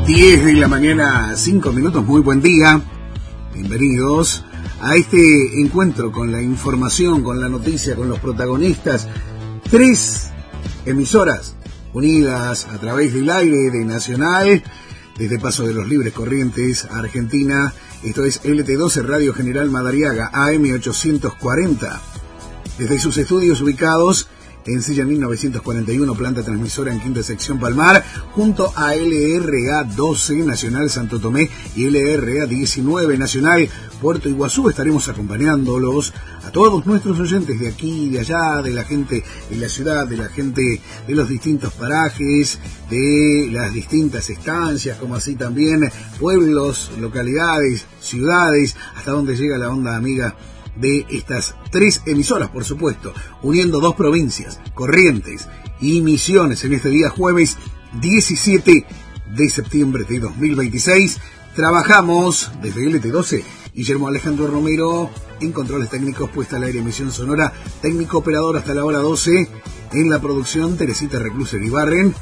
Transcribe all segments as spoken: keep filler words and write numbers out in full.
diez de la mañana, cinco minutos, muy buen día. Bienvenidos a este encuentro con la información, con la noticia, con los protagonistas. Tres emisoras unidas a través del aire de Nacional, desde Paso de los Libres Corrientes a Argentina. Esto es L T doce Radio General Madariaga, A M ochocientos cuarenta. Desde sus estudios ubicados en Silla mil novecientos cuarenta y uno, planta transmisora en Quinta Sección Palmar, junto a L R A doce Nacional Santo Tomé y L R A diecinueve Nacional Puerto Iguazú. Estaremos acompañándolos a todos nuestros oyentes de aquí y de allá, de la gente de la ciudad, de la gente de los distintos parajes, de las distintas estancias, como así también pueblos, localidades, ciudades, hasta donde llega la onda amiga de estas tres emisoras, por supuesto, uniendo dos provincias, Corrientes y Misiones, en este día jueves diecisiete de septiembre de dos mil veintiséis. Trabajamos desde L T doce, Guillermo Alejandro Romero en controles técnicos, puesta al aire, emisión sonora, técnico operador hasta la hora doce, en la producción Teresita Recluser Ibarren,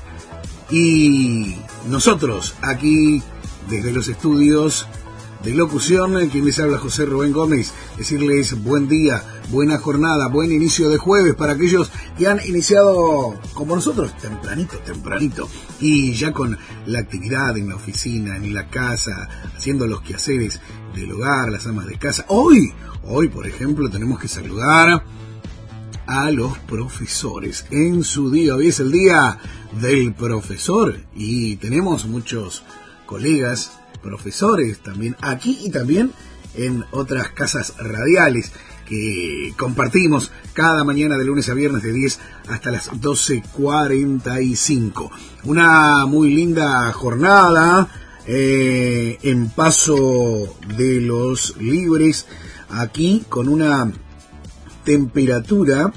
y nosotros aquí desde los estudios de locución, quien les habla, José Rubén Gómez. Decirles buen día, buena jornada, buen inicio de jueves para aquellos que han iniciado como nosotros tempranito, tempranito, y ya con la actividad en la oficina, en la casa, haciendo los quehaceres del hogar, las amas de casa. Hoy, hoy por ejemplo, tenemos que saludar a los profesores en su día. Hoy es el día del profesor y tenemos muchos colegas profesores también aquí y también en otras casas radiales que compartimos cada mañana de lunes a viernes de diez hasta las doce cuarenta y cinco. Una muy linda jornada eh, en Paso de los Libres, aquí con una temperatura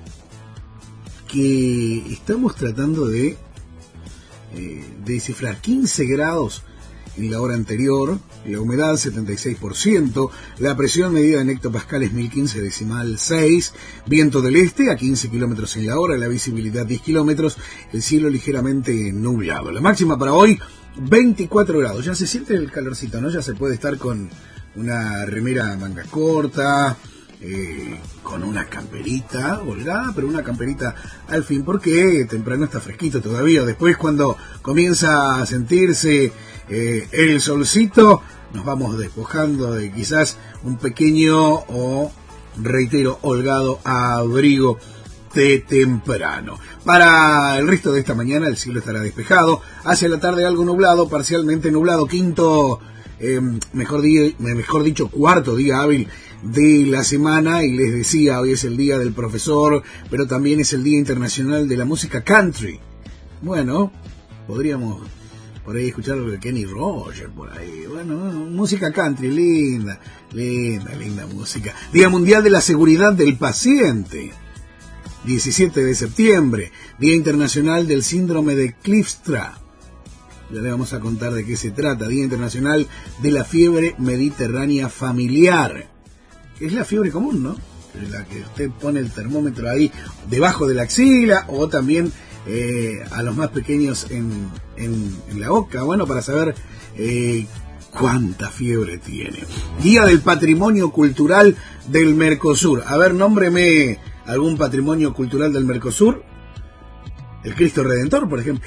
que estamos tratando de eh, descifrar. quince grados en la hora anterior, la humedad setenta y seis por ciento, la presión medida en hectopascales mil quince decimal seis, viento del este a quince kilómetros en la hora, la visibilidad diez kilómetros, el cielo ligeramente nublado. La máxima para hoy, veinticuatro grados. Ya se siente el calorcito, ¿no? Ya se puede estar con una remera manga corta, eh, con una camperita holgada, pero una camperita al fin, porque temprano está fresquito todavía. Después, cuando comienza a sentirse Eh, el solcito, nos vamos despojando de quizás un pequeño o, reitero, holgado abrigo de temprano. Para el resto de esta mañana el cielo estará despejado, hacia la tarde algo nublado, parcialmente nublado, quinto, eh, mejor, día, mejor dicho, cuarto día hábil de la semana. Y les decía, hoy es el día del profesor, pero también es el Día Internacional de la Música Country. Bueno, podríamos por ahí escuchar de Kenny Rogers, por ahí. Bueno, música country, linda, linda, linda música. Día Mundial de la Seguridad del Paciente, diecisiete de septiembre. Día Internacional del Síndrome de Clifstra. Ya le vamos a contar de qué se trata. Día Internacional de la Fiebre Mediterránea Familiar, que es la fiebre común, ¿no? La que usted pone el termómetro ahí debajo de la axila, o también Eh, a los más pequeños en, en, en la boca, bueno, para saber eh, cuánta fiebre tiene. Día del Patrimonio Cultural del Mercosur. A ver, nómbreme algún patrimonio cultural del Mercosur. El Cristo Redentor, por ejemplo.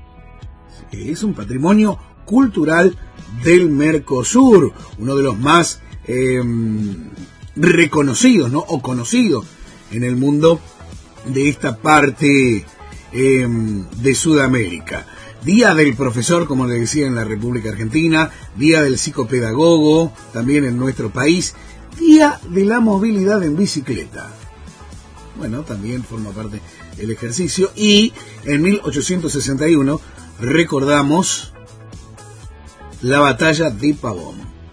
Es un patrimonio cultural del Mercosur, uno de los más eh, reconocidos, ¿no? O conocidos en el mundo de esta parte Eh, de Sudamérica. Día del Profesor, como le decía, en la República Argentina. Día del Psicopedagogo, también en nuestro país. Día de la Movilidad en Bicicleta. Bueno, también forma parte del ejercicio. Y en mil ochocientos sesenta y uno recordamos la Batalla de Pavón.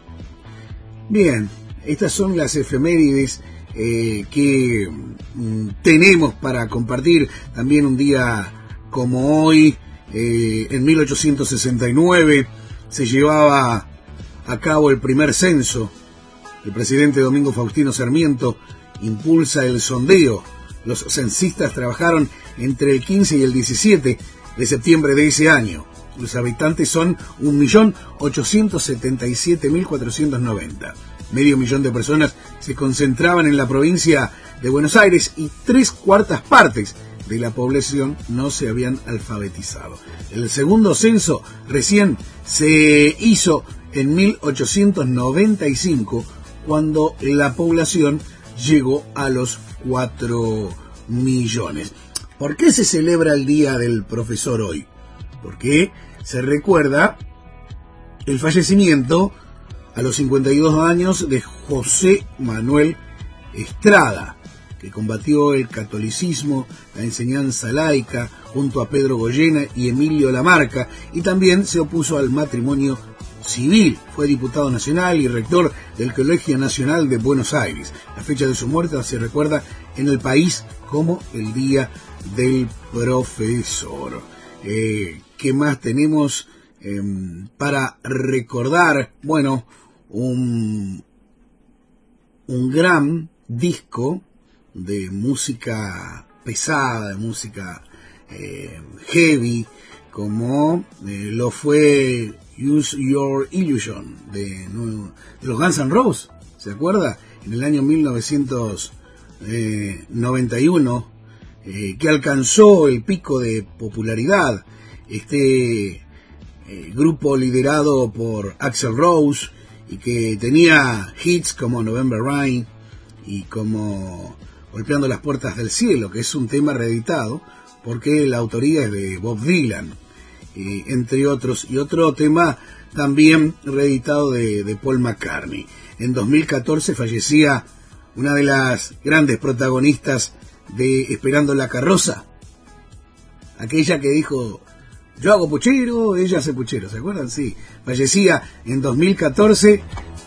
Bien, estas son las efemérides Eh, que mm, tenemos para compartir. También un día como hoy, eh, en mil ochocientos sesenta y nueve, se llevaba a cabo el primer censo. El presidente Domingo Faustino Sarmiento impulsa el sondeo. Los censistas trabajaron entre el quince y el diecisiete de septiembre de ese año. Los habitantes son un millón ochocientos setenta y siete mil cuatrocientos noventa. Medio millón de personas se concentraban en la provincia de Buenos Aires y tres cuartas partes de la población no se habían alfabetizado. El segundo censo recién se hizo en mil ochocientos noventa y cinco, cuando la población llegó a los cuatro millones. ¿Por qué se celebra el Día del Profesor hoy? Porque se recuerda el fallecimiento a los cincuenta y dos años de José Manuel Estrada, que combatió el catolicismo, la enseñanza laica, junto a Pedro Goyena y Emilio Lamarca, y también se opuso al matrimonio civil. Fue diputado nacional y rector del Colegio Nacional de Buenos Aires. La fecha de su muerte se recuerda en el país como el Día del Profesor. Eh, ¿Qué más tenemos eh, para recordar? Bueno, un, un gran disco de música pesada, de música eh, heavy, como eh, lo fue Use Your Illusion de, de los Guns N' Roses, ¿se acuerda? En el año mil novecientos noventa y uno, eh, que alcanzó el pico de popularidad. Este eh, grupo liderado por Axl Rose y que tenía hits como November Rain y como Golpeando las Puertas del Cielo, que es un tema reeditado porque la autoría es de Bob Dylan, eh, entre otros, y otro tema también reeditado de, de Paul McCartney. En dos mil catorce fallecía una de las grandes protagonistas de Esperando la Carroza, aquella que dijo: yo hago puchero, ella hace puchero, ¿se acuerdan? Sí, fallecía en dos mil catorce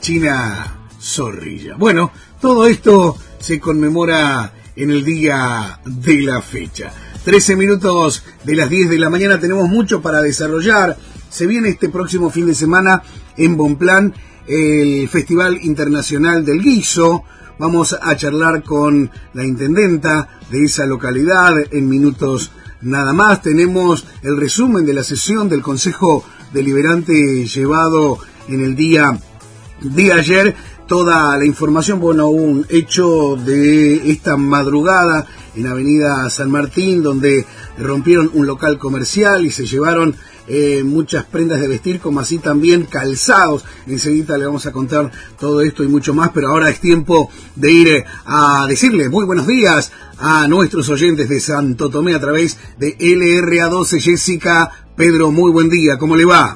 China Zorrilla. Bueno, todo esto se conmemora en el día de la fecha. trece minutos de las diez de la mañana, tenemos mucho para desarrollar. Se viene este próximo fin de semana en Bonplan el Festival Internacional del Guiso. Vamos a charlar con la intendenta de esa localidad en minutos nada más. Tenemos el resumen de la sesión del Consejo Deliberante llevado en el día de ayer. Toda la información, bueno, un hecho de esta madrugada en Avenida San Martín, donde rompieron un local comercial y se llevaron eh, muchas prendas de vestir, como así también calzados. Enseguida le vamos a contar todo esto y mucho más, pero ahora es tiempo de ir a decirle muy buenos días a nuestros oyentes de Santo Tomé a través de L R A doce. Jessica, Pedro, muy buen día, ¿cómo le va?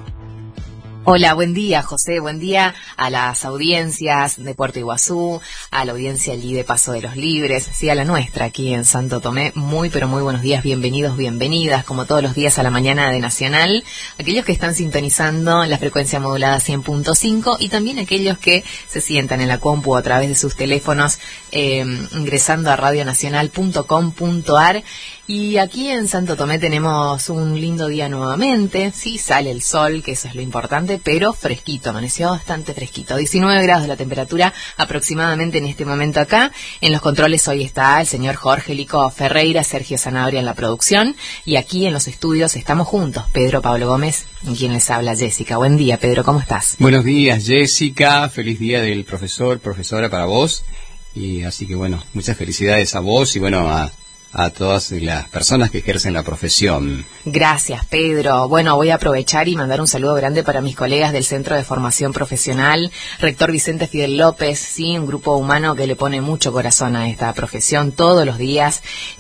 Hola, buen día, José, buen día a las audiencias de Puerto Iguazú, a la audiencia allí de Paso de los Libres, sí, a la nuestra aquí en Santo Tomé. Muy, pero muy buenos días, bienvenidos, bienvenidas, como todos los días a la mañana de Nacional, aquellos que están sintonizando la frecuencia modulada cien punto cinco y también aquellos que se sientan en la compu a través de sus teléfonos eh, ingresando a radio nacional punto com punto a r. Y aquí en Santo Tomé tenemos un lindo día nuevamente, sí, sale el sol, que eso es lo importante, pero fresquito, amaneció bastante fresquito, diecinueve grados la temperatura aproximadamente en este momento acá. En los controles hoy está el señor Jorge Lico Ferreira, Sergio Sanabria en la producción, y aquí en los estudios estamos juntos, Pedro Pablo Gómez, y quien les habla, Jessica. Buen día, Pedro, ¿cómo estás? Buenos días, Jessica, feliz día del profesor, profesora para vos, y así que bueno, muchas felicidades a vos y bueno, a a todas las personas que ejercen la profesión. Gracias, Pedro. Bueno, voy a aprovechar y mandar un saludo grande para mis colegas del Centro de Formación Profesional, rector Vicente Fidel López, sí, un grupo humano que le pone mucho corazón a esta profesión todos los días,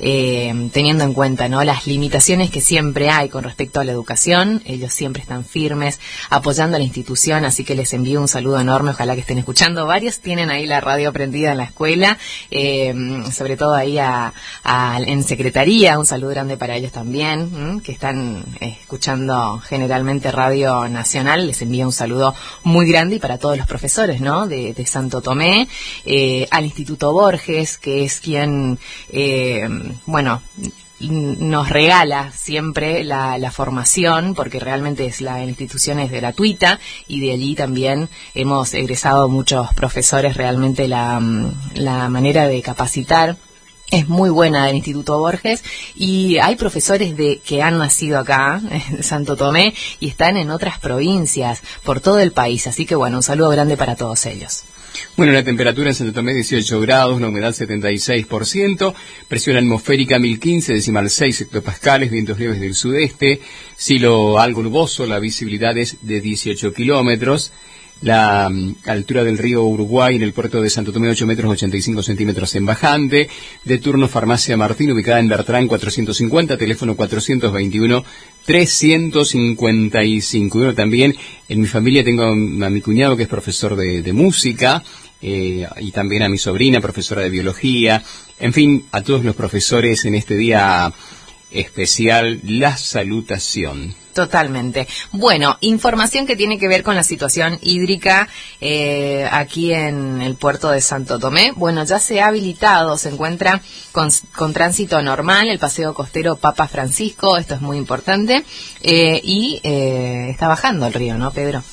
eh, teniendo en cuenta, ¿no?, las limitaciones que siempre hay con respecto a la educación. Ellos siempre están firmes, apoyando a la institución, así que les envío un saludo enorme, ojalá que estén escuchando. Varios tienen ahí la radio prendida en la escuela, eh, sobre todo ahí a, a en secretaría, un saludo grande para ellos también, ¿m? que están eh, escuchando generalmente Radio Nacional. Les envío un saludo muy grande y para todos los profesores, ¿no?, de, de Santo Tomé, eh, al Instituto Borges, que es quien, eh, bueno, nos regala siempre la, la formación, porque realmente es la, la institución es gratuita y de allí también hemos egresado muchos profesores. Realmente la, la manera de capacitar Es muy buena del Instituto Borges, y hay profesores de que han nacido acá, en Santo Tomé, y están en otras provincias, por todo el país. Así que bueno, un saludo grande para todos ellos. Bueno, la temperatura en Santo Tomé dieciocho grados, la humedad setenta y seis por ciento, presión atmosférica mil quince, decimal seis hectopascales, vientos leves del sudeste, cielo algo nuboso, la visibilidad es de dieciocho kilómetros. La um, altura del río Uruguay en el puerto de Santo Tomé, ocho metros ochenta y cinco centímetros en bajante. De turno Farmacia Martín, ubicada en Bertrán cuatrocientos cincuenta, teléfono cuatrocientos veintiuno, trescientos cincuenta y cinco. Y bueno, también en mi familia tengo a mi cuñado que es profesor de, de música, eh, y también a mi sobrina, profesora de biología. En fin, a todos los profesores en este día especial, la salutación. Totalmente. Bueno, información que tiene que ver con la situación hídrica eh, aquí en el puerto de Santo Tomé. Bueno, ya se ha habilitado, se encuentra con, con tránsito normal el paseo costero Papa Francisco, esto es muy importante, eh, y eh, está bajando el río, ¿no, Pedro?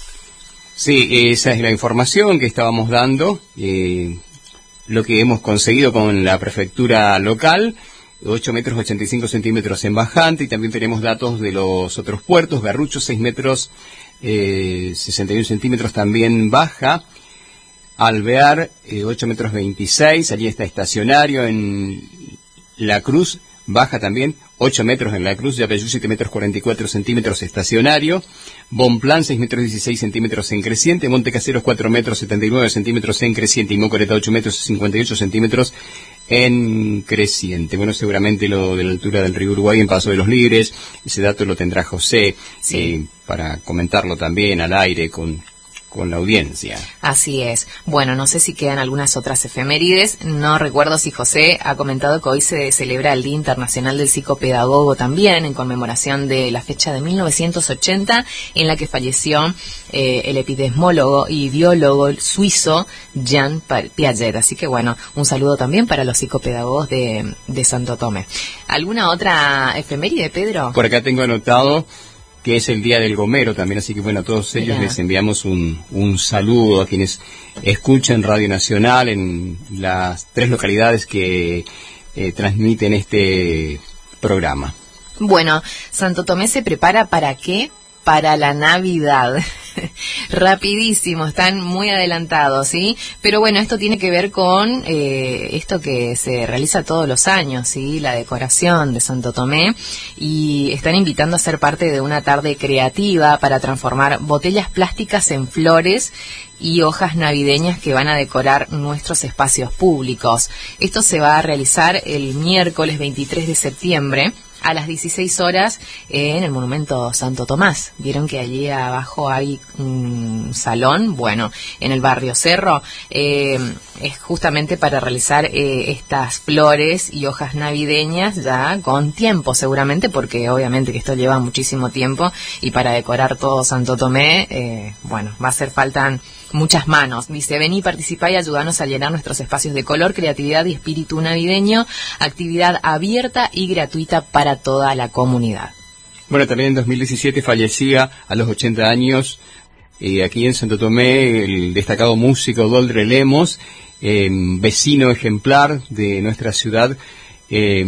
Sí, esa es la información que estábamos dando, eh, lo que hemos conseguido con la prefectura local. ocho metros ochenta y cinco centímetros en bajante, y también tenemos datos de los otros puertos. Garrucho seis metros eh, sesenta y uno centímetros también baja. Alvear eh, ocho metros veintiséis, allí está estacionario. En La Cruz baja también ocho metros en La Cruz. Yapeyú siete metros cuarenta y cuatro centímetros estacionario. Bonplan seis metros dieciséis centímetros en creciente. Monte Caseros cuatro metros setenta y nueve centímetros en creciente, y Mocoreta ocho metros cincuenta y ocho centímetros en creciente. Bueno, seguramente lo de la altura del río Uruguay en Paso de los Libres, ese dato lo tendrá José, sí, eh, para comentarlo también al aire con, con la audiencia. Así es. Bueno, no sé si quedan algunas otras efemérides. No recuerdo si José ha comentado que hoy se celebra el Día Internacional del Psicopedagogo también, en conmemoración de la fecha de mil novecientos ochenta, en la que falleció eh, el epidemiólogo y biólogo suizo Jean Piaget. Así que bueno, un saludo también para los psicopedagogos de, de Santo Tomé. ¿Alguna otra efeméride, Pedro? Por acá tengo anotado que es el Día del Gomero también, así que bueno, a todos ellos Mirá. les enviamos un, un saludo, a quienes escuchan Radio Nacional en las tres localidades que eh, transmiten este programa. Bueno, Santo Tomé se prepara ¿para qué? Para la Navidad. Rapidísimo, están muy adelantados, ¿sí? Pero bueno, esto tiene que ver con eh, esto que se realiza todos los años, ¿sí? La decoración de Santo Tomé, y están invitando a ser parte de una tarde creativa para transformar botellas plásticas en flores y hojas navideñas que van a decorar nuestros espacios públicos. Esto se va a realizar el miércoles veintitrés de septiembre a las dieciséis horas eh, en el Monumento Santo Tomás. Vieron que allí abajo hay un salón, bueno, en el barrio Cerro, eh, es justamente para realizar eh, estas flores y hojas navideñas ya con tiempo seguramente, porque obviamente que esto lleva muchísimo tiempo, y para decorar todo Santo Tomé, eh, bueno, va a hacer falta muchas manos. Dice, vení, participá y ayudanos a llenar nuestros espacios de color, creatividad y espíritu navideño. Actividad abierta y gratuita para toda la comunidad. Bueno, también en dos mil diecisiete fallecía a los ochenta años eh, aquí en Santo Tomé el destacado músico Doldre Lemos, eh, vecino ejemplar de nuestra ciudad, eh,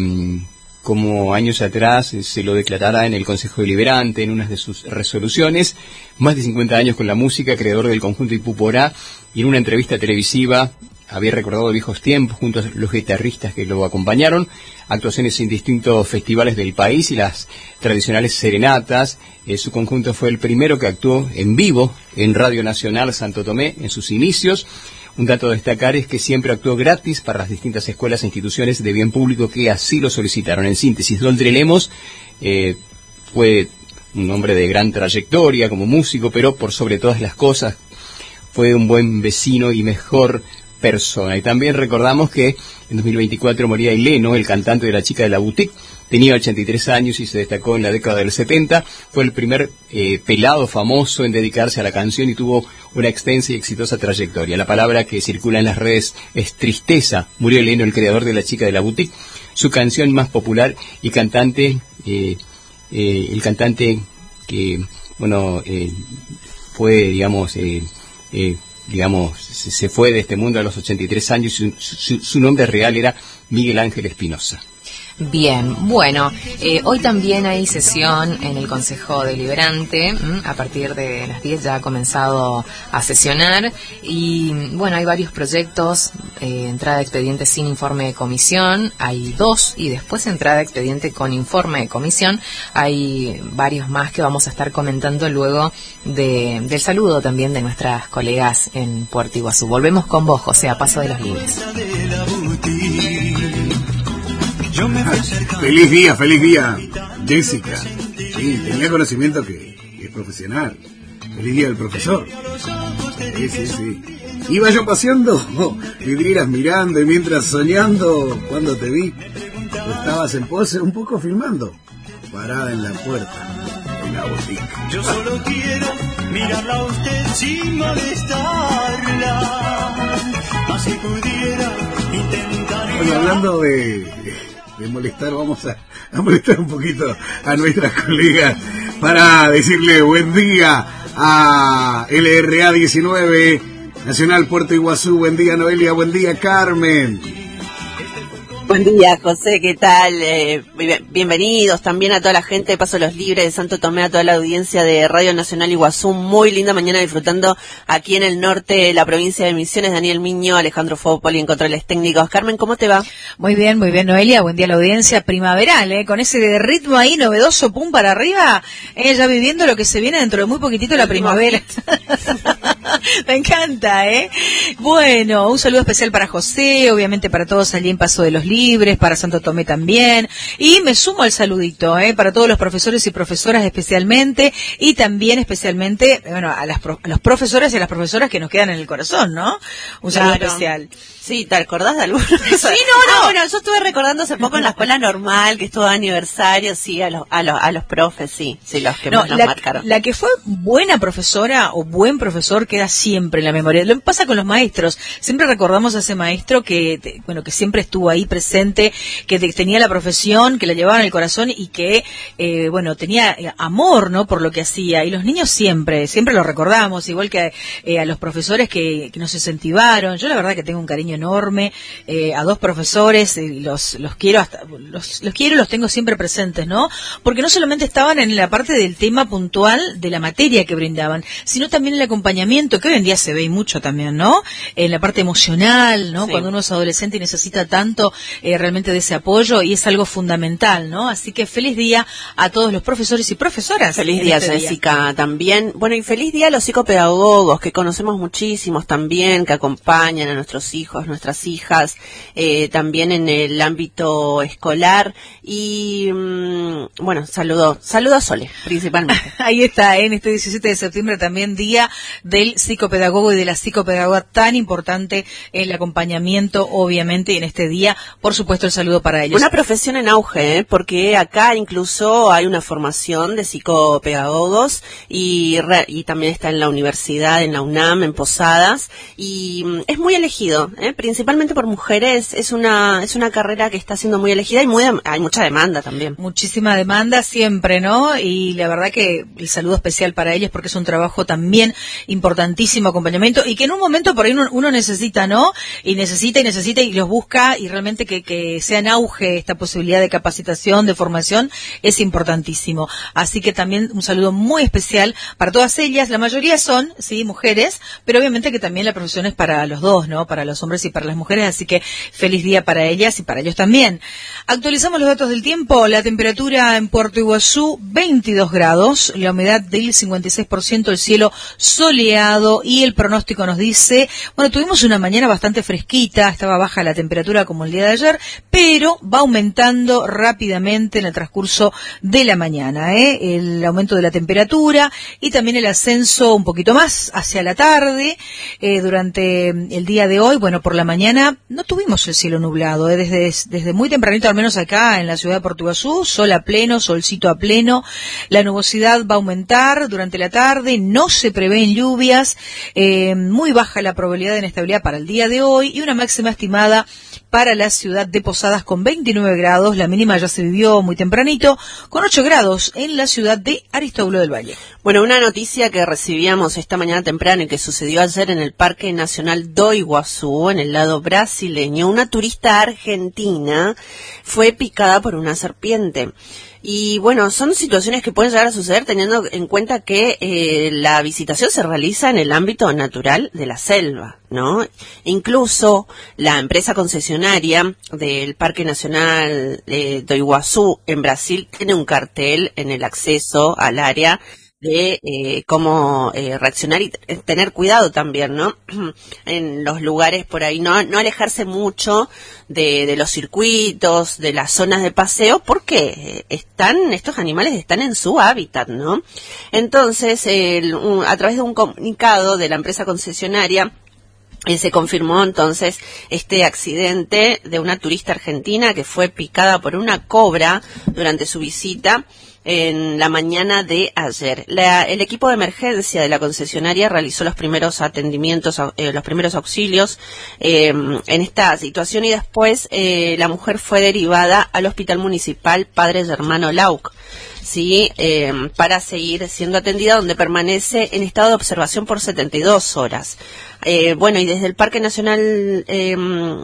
como años atrás eh, se lo declarara en el Consejo Deliberante en una de sus resoluciones. Más de cincuenta años con la música, creador del conjunto Ipuporá, y en una entrevista televisiva había recordado viejos tiempos junto a los guitarristas que lo acompañaron, actuaciones en distintos festivales del país y las tradicionales serenatas. Eh, su conjunto fue el primero que actuó en vivo en Radio Nacional Santo Tomé en sus inicios. Un dato a destacar es que siempre actuó gratis para las distintas escuelas e instituciones de bien público que así lo solicitaron. En síntesis, Doldre Lemos eh, fue un hombre de gran trayectoria como músico, pero por sobre todas las cosas fue un buen vecino y mejor persona. Y también recordamos que en dos mil veinticuatro moría Hileno, el cantante de La Chica de la Boutique. Tenía ochenta y tres años y se destacó en la década del setenta. Fue el primer eh, pelado famoso en dedicarse a la canción y tuvo una extensa y exitosa trayectoria. La palabra que circula en las redes es tristeza. Murió Hileno, el creador de La Chica de la Boutique. Su canción más popular y cantante, eh, eh, el cantante que, bueno, eh, fue, digamos, eh, eh, digamos, se, se fue de este mundo a los ochenta y tres años. Su, su, su nombre real era Miguel Ángel Espinosa. Bien, bueno, eh, hoy también hay sesión en el Consejo Deliberante, ¿m? A partir de las diez ya ha comenzado a sesionar y bueno, hay varios proyectos, eh, entrada de expediente sin informe de comisión, hay dos y después entrada de expediente con informe de comisión, hay varios más que vamos a estar comentando luego de, del saludo también de nuestras colegas en Puerto Iguazú. Volvemos con vos, José, a Paso de los Libres. Feliz día, feliz día, Jessica. Sí, tenía conocimiento que, que es profesional. Feliz día del profesor. Sí, sí, sí. Iba yo paseando, vidrieras mirando y mientras soñando, cuando te vi, estabas en pose, un poco filmando, parada en la puerta de la botica. Yo solo quiero mirarla a usted sin molestarla, más si pudiera intentar. Bueno, hablando de... de molestar, vamos a, a molestar un poquito a nuestras colegas para decirle buen día a L R A diecinueve Nacional Puerto Iguazú. Buen día, Noelia. Buen día, Carmen. Buen día, José, ¿qué tal? Eh, bienvenidos también a toda la gente de Paso Los Libres de Santo Tomé, a toda la audiencia de Radio Nacional Iguazú. Muy linda mañana disfrutando aquí en el norte de la provincia de Misiones. Daniel Miño, Alejandro Fópoli en controles técnicos. Carmen, ¿cómo te va? Muy bien, muy bien, Noelia. Buen día a la audiencia primaveral, ¿eh? Con ese ritmo ahí novedoso, pum para arriba, eh, ya viviendo lo que se viene dentro de muy poquitito, la primavera. Me encanta, ¿eh? Bueno, un saludo especial para José, obviamente para todos allí en Paso de los Libres, para Santo Tomé también, y me sumo al saludito, ¿eh? Para todos los profesores y profesoras especialmente, y también especialmente, bueno, a las pro, a los profesores y a las profesoras que nos quedan en el corazón, ¿no? Un saludo claro. especial. Sí, ¿te acordás de algunos? Sí, no, no. Ah, bueno, yo estuve recordando hace poco en la escuela normal, que estuvo de aniversario, sí, a los, a los, a los profes, sí, sí, los que no, más nos la, marcaron. La que fue buena profesora o buen profesor queda siempre en la memoria. Lo que pasa con los maestros, siempre recordamos a ese maestro que, te, bueno, que siempre estuvo ahí presente, que te, tenía la profesión, que la llevaba en el corazón y que, eh, bueno, tenía amor, ¿no?, por lo que hacía. Y los niños siempre, siempre lo recordamos, igual que eh, a los profesores que, que nos incentivaron. Yo la verdad que tengo un cariño enorme eh, a dos profesores, eh, los los quiero hasta los, los quiero los tengo siempre presentes, ¿no? Porque no solamente estaban en la parte del tema puntual de la materia que brindaban, sino también el acompañamiento, que hoy en día se ve mucho también, ¿no? En la parte emocional, ¿no? Sí. Cuando uno es adolescente y necesita tanto eh, realmente de ese apoyo, y es algo fundamental, ¿no? Así que feliz día a todos los profesores y profesoras. Feliz día, este Jessica, día. También. Bueno, y feliz día a los psicopedagogos, que conocemos muchísimos también, que acompañan a nuestros hijos, nuestras hijas, eh, también en el ámbito escolar. Y mmm, bueno, saludo, saludo a Sole, principalmente. Ahí está, ¿eh? En este diecisiete de septiembre también día del psicopedagogo y de la psicopedagoga, tan importante el acompañamiento, obviamente, y en este día, por supuesto, el saludo para ellos. Una profesión en auge, ¿eh? Porque acá incluso hay una formación de psicopedagogos y, re, y también está en la universidad, en la UNAM, en Posadas, y mmm, es muy elegido, ¿eh? Principalmente por mujeres. Es una es una carrera que está siendo muy elegida y muy de, hay mucha demanda también. Muchísima demanda siempre, ¿no? Y la verdad que el saludo especial para ellos, porque es un trabajo también importantísimo, acompañamiento, y que en un momento por ahí uno, uno necesita, ¿no? Y necesita y necesita y los busca, y realmente que, que sea en auge esta posibilidad de capacitación, de formación, es importantísimo. Así que también un saludo muy especial para todas ellas. La mayoría son, sí, mujeres, pero obviamente que también la profesión es para los dos, ¿no? Para los hombres y para las mujeres, así que feliz día para ellas y para ellos también. Actualizamos los datos del tiempo. La temperatura en Puerto Iguazú, veintidós grados, la humedad del cincuenta y seis por ciento, el cielo soleado, y el pronóstico nos dice, bueno, tuvimos una mañana bastante fresquita, estaba baja la temperatura como el día de ayer, pero va aumentando rápidamente en el transcurso de la mañana, ¿eh? El aumento de la temperatura y también el ascenso un poquito más hacia la tarde, eh, durante el día de hoy. Bueno, por la mañana no tuvimos el cielo nublado, ¿eh? desde, desde muy tempranito, al menos acá en la ciudad de Puerto Iguazú, sol a pleno, solcito a pleno. La nubosidad va a aumentar durante la tarde, no se prevén lluvias, mínimas. Eh, muy baja la probabilidad de inestabilidad para el día de hoy y una máxima estimada para la ciudad de Posadas con veintinueve grados. La mínima ya se vivió muy tempranito, con ocho grados en la ciudad de Aristóbulo del Valle. Bueno, una noticia que recibíamos esta mañana temprano y que sucedió ayer en el Parque Nacional do Iguazú, en el lado brasileño. Una turista argentina fue picada por una serpiente. Y bueno, son situaciones que pueden llegar a suceder teniendo en cuenta que eh, la visitación se realiza en el ámbito natural de la selva, ¿no? Incluso la empresa concesionaria del Parque Nacional eh, do Iguazú en Brasil tiene un cartel en el acceso al área de eh, cómo eh, reaccionar y t- tener cuidado también, ¿no? En los lugares por ahí, no no alejarse mucho de, de los circuitos, de las zonas de paseo, porque están estos animales están en su hábitat, ¿no? Entonces, el, un, a través de un comunicado de la empresa concesionaria, Eh, se confirmó entonces este accidente de una turista argentina que fue picada por una cobra durante su visita en la mañana de ayer. La, el equipo de emergencia de la concesionaria realizó los primeros atendimientos, eh, los primeros auxilios eh, en esta situación y después eh, la mujer fue derivada al Hospital Municipal Padre Germano Lauc, sí, eh, para seguir siendo atendida, donde permanece en estado de observación por setenta y dos horas. Eh, bueno, y desde el Parque Nacional eh,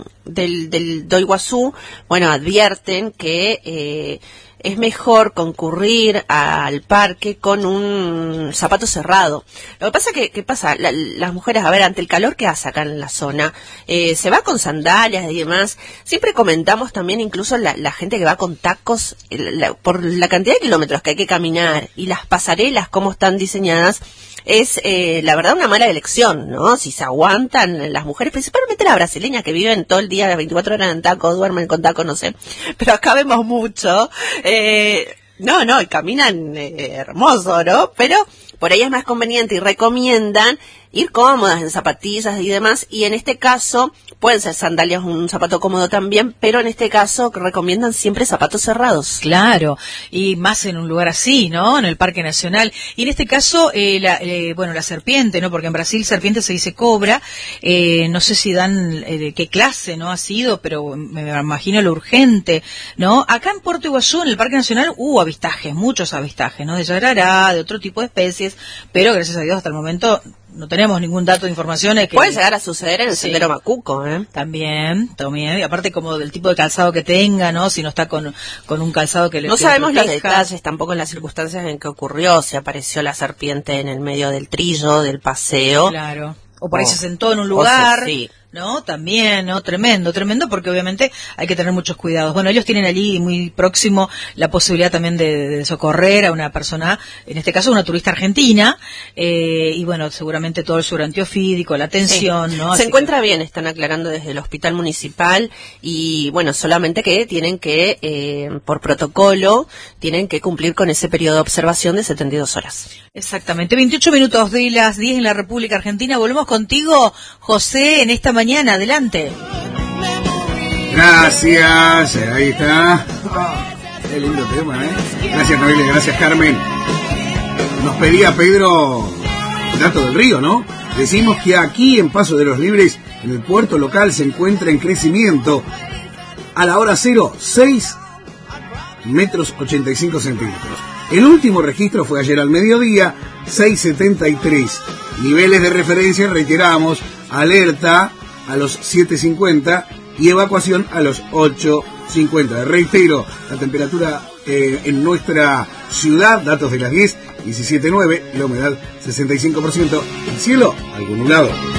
del, del do Iguazú, bueno, advierten que eh, es mejor concurrir al parque con un zapato cerrado. Lo que pasa que, ¿qué pasa? La, las mujeres, a ver, ante el calor que hace acá en la zona, eh, se va con sandalias y demás. Siempre comentamos también incluso la, la gente que va con tacos, la, por la cantidad de kilómetros que hay que caminar y las pasarelas, cómo están diseñadas, es eh, la verdad una mala elección, ¿no? Si se aguantan las mujeres, principalmente las brasileñas que viven todo el día, las veinticuatro horas en taco, duermen con taco, no sé, pero acá vemos mucho, eh, no, no, y caminan eh, hermoso, ¿no? Pero por ahí es más conveniente y recomiendan ir cómodas en zapatillas y demás, y en este caso pueden ser sandalias, un zapato cómodo también, pero en este caso recomiendan siempre zapatos cerrados. Claro, y más en un lugar así, ¿no? En el Parque Nacional. Y en este caso, eh, la, eh, bueno, la serpiente, ¿no? Porque en Brasil serpiente se dice cobra, eh, no sé si dan eh, de qué clase, ¿no? Ha sido, pero me imagino lo urgente, ¿no? Acá en Puerto Iguazú, en el Parque Nacional, hubo avistajes, muchos avistajes, ¿no? De yarará, de otro tipo de especies, pero gracias a Dios hasta el momento no tenemos ningún dato de información. Que puede llegar a suceder en el sí. Sendero Macuco, ¿eh? También, también, y aparte como del tipo de calzado que tenga, ¿no? Si no está con, con un calzado que le No que sabemos le los detalles, tampoco en las circunstancias en que ocurrió, si apareció la serpiente en el medio del trillo, del paseo. Claro. O por ahí oh. se sentó en un lugar. O sea, sí. ¿No? También, ¿no? Tremendo, tremendo, porque obviamente hay que tener muchos cuidados. Bueno, ellos tienen allí muy próximo la posibilidad también de, de socorrer a una persona, en este caso una turista argentina, eh, y bueno, seguramente todo el sur antiofídico, la atención, sí. ¿no? Se Así encuentra que... bien, están aclarando desde el hospital municipal, y bueno, solamente que tienen que, eh, por protocolo, tienen que cumplir con ese periodo de observación de setenta y dos horas. Exactamente, veintiocho minutos de las diez en la República Argentina. Volvemos contigo, José, en esta mañana. Adelante. Gracias, ahí está. Oh, qué lindo tema, ¿eh? Gracias, Noelia, gracias, Carmen. Nos pedía Pedro dato del río, ¿no? Decimos que aquí en Paso de los Libres, en el puerto local, se encuentra en crecimiento a la hora cero, seis metros ochenta y cinco centímetros. El último registro fue ayer al mediodía, seis setenta y tres. Niveles de referencia, reiteramos, alerta a los siete cincuenta y evacuación a los ocho cincuenta. Reitero, la temperatura eh, en nuestra ciudad, datos de las diez, diecisiete nueve, la humedad sesenta y cinco por ciento, el cielo algo nublado.